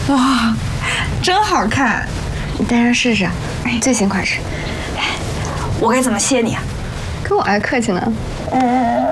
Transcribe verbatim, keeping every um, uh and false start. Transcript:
哇，真好看！ 你戴上试试，最新款式。 我该怎么谢你啊？ 跟我还客气呢。 嗯。